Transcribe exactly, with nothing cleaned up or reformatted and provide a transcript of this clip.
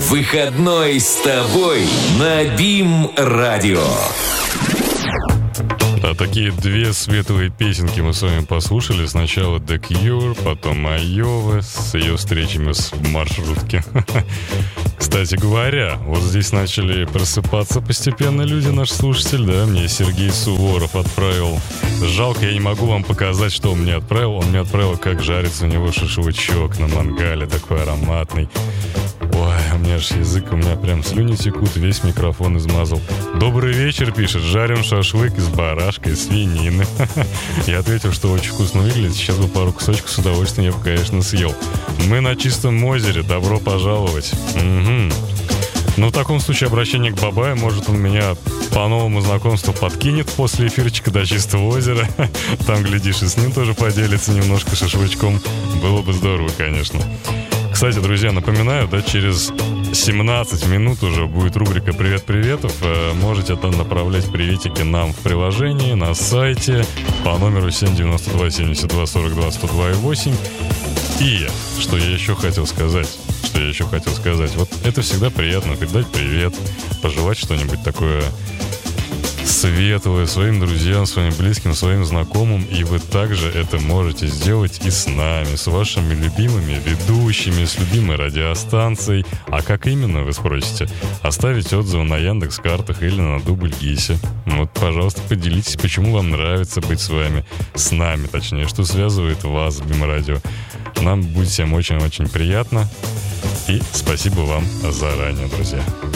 Выходной с тобой на БИМ-радио. А такие две светлые песенки мы с вами послушали. Сначала The Cure, потом Айова с ее встречами в маршрутке. Кстати говоря, вот здесь начали просыпаться постепенно люди, наш слушатель, да, мне Сергей Суворов отправил. Жалко, я не могу вам показать, что он мне отправил. Он мне отправил, как жарится у него шашлычок на мангале, такой ароматный. Ой, у меня аж язык, у меня прям слюни текут, весь микрофон измазал. Добрый вечер, пишет, жарим шашлык из барашка, из свинины. Я ответил, что очень вкусно выглядит, сейчас бы пару кусочков с удовольствием я бы, конечно, съел. Мы на Чистом озере, добро пожаловать. Угу. Ну, в таком случае обращение к Бабаю, может, он меня по новому знакомству подкинет после эфирчика до Чистого озера. Там, глядишь, и с ним тоже поделится немножко шашлычком. Было бы здорово, конечно. Кстати, друзья, напоминаю, да, через семнадцать минут уже будет рубрика «Привет-приветов». Можете там направлять приветики нам в приложении, на сайте по номеру семь девяносто два семьдесят два сорок два сто два и восемь. И что я еще хотел сказать, что я еще хотел сказать, вот это всегда приятно, передать привет, пожелать что-нибудь такое светлое своим друзьям, своим близким, своим знакомым. И вы также это можете сделать и с нами, с вашими любимыми ведущими, с любимой радиостанцией. А как именно, вы спросите? Оставить отзывы на Яндекс.Картах или на Дубль ГИСе. Вот, пожалуйста, поделитесь, почему вам нравится быть с вами, с нами, точнее, что связывает вас с БИМ-радио. Нам будет всем очень-очень приятно. И спасибо вам заранее, друзья.